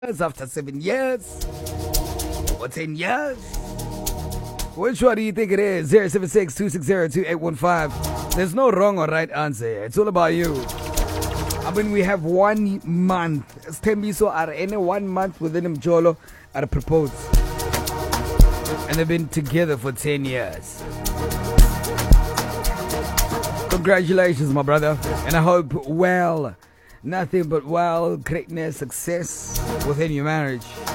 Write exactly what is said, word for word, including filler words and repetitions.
after seven years or ten years. Which one do you think it is? zero seven six, two six zero, two eight one five. There's no wrong or right answer. It's all about you. I mean, we have one month. Stembiso are in one month within Mjolo are proposed. And they've been together for ten years. Congratulations, my brother. And I hope well, nothing but well, greatness, success within your marriage.